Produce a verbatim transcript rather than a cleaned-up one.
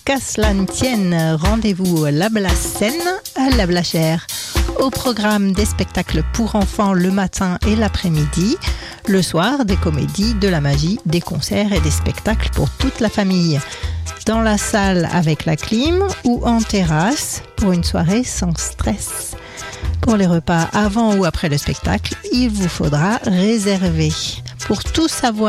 qu'à cela ne tienne, rendez-vous à la Blacenne, à la Blachère. Au programme des spectacles pour enfants le matin et l'après-midi. Le soir, des comédies, de la magie, des concerts et des spectacles pour toute la famille. Dans la salle avec la clim ou en terrasse pour une soirée sans stress. Pour les repas avant ou après le spectacle, il vous faudra réserver. Pour tout savoir